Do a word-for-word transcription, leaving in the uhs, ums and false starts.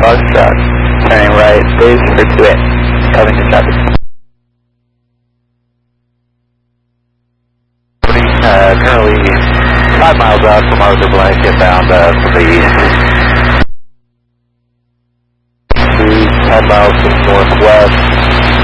Foxtrot, turning right, base for two eight, coming to traffic. Uh, currently five miles out from Arthur Blank, inbound uh, from the east. ten miles to the northwest,